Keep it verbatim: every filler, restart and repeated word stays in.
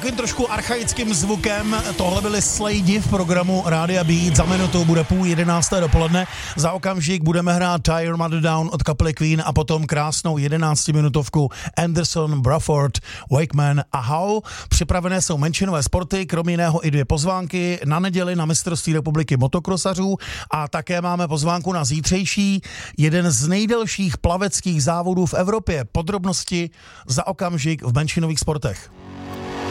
takovým trošku archaickým zvukem. Tohle byly Slade v programu Rádia Beat. Za minutu bude půl jedenácté dopoledne. Za okamžik budeme hrát Tie Your Mother Down od kapely Queen a potom krásnou jedenáctiminutovku Anderson, Bruford, Wakeman a How. Připravené jsou menšinové sporty, kromě jiného i dvě pozvánky na neděli na mistrovství republiky motokrosařů a také máme pozvánku na zítřejší, jeden z nejdelších plaveckých závodů v Evropě. Podrobnosti za okamžik v menšinových sportech.